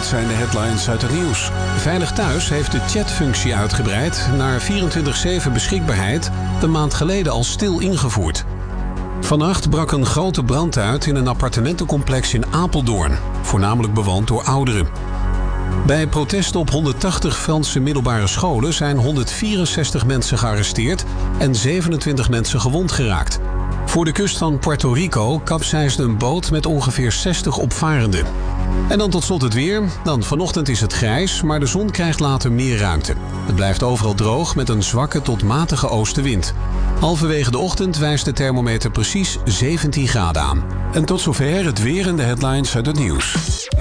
zijn de headlines uit het nieuws. Veilig Thuis heeft de chatfunctie uitgebreid naar 24/7 beschikbaarheid, een maand geleden al stil ingevoerd. Vannacht brak een grote brand uit in een appartementencomplex in Apeldoorn, voornamelijk bewoond door ouderen. Bij protesten op 180 Franse middelbare scholen zijn 164 mensen gearresteerd en 27 mensen gewond geraakt. Voor de kust van Puerto Rico kapseisde een boot met ongeveer 60 opvarenden. En dan tot slot het weer. Dan vanochtend is het grijs, maar de zon krijgt later meer ruimte. Het blijft overal droog met een zwakke tot matige oostenwind. Halverwege de ochtend wijst de thermometer precies 17 graden aan. En tot zover het weer en de headlines uit het nieuws.